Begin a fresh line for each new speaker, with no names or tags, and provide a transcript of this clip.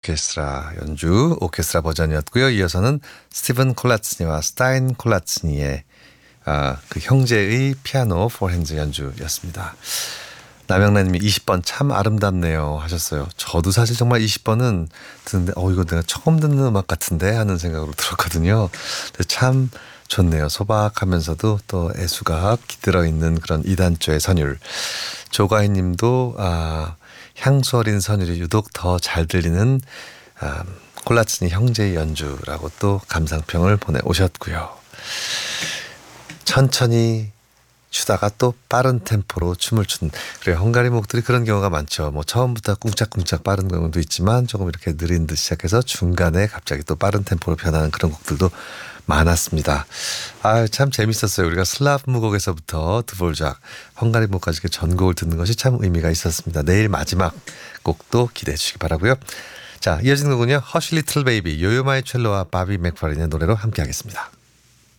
오케스트라 연주, 오케스트라 버전이었고요. 이어서는 스티븐 콜라츠니와 스타인 콜라츠니의 그 형제의 피아노 포핸드 연주였습니다. 남영란님이 20번 참 아름답네요 하셨어요. 저도 사실 정말 20번은 듣는데 이거 내가 처음 듣는 음악 같은데 하는 생각으로 들었거든요. 근데 참 좋네요. 소박하면서도 또 애수가 들어있는 그런 2단조의 선율. 조가희 님도 향수 어린 선율이 유독 더 잘 들리는 콜라츠니 형제의 연주라고 또 감상평을 보내오셨고요. 천천히 추다가 또 빠른 템포로 춤을 추는, 그래 헝가리 목들이 그런 경우가 많죠. 뭐 처음부터 꿍짝꿍짝 빠른 경우도 있지만 조금 이렇게 느린 듯 시작해서 중간에 갑자기 또 빠른 템포로 변하는 그런 곡들도 많았습니다. 참 재밌었어요. 우리가 슬라브 무곡에서부터 드볼작, 헝가리 목까지 전곡을 듣는 것이 참 의미가 있었습니다. 내일 마지막 곡도 기대해 주시기 바라고요. 자, 이어지는 곡은요, 허쉬 리틀 베이비, 요요마이 첼로와 바비 맥파린의 노래로 함께 하겠습니다.